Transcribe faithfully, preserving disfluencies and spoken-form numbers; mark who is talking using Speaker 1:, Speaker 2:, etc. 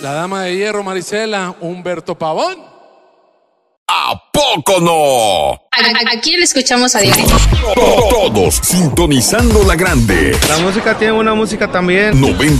Speaker 1: La dama de hierro, Marisela, Humberto Pavón.
Speaker 2: ¿A poco no?
Speaker 3: ¿A, a quién le escuchamos a diario?
Speaker 2: Todos sintonizando la grande.
Speaker 4: La música tiene una música también.
Speaker 2: noventa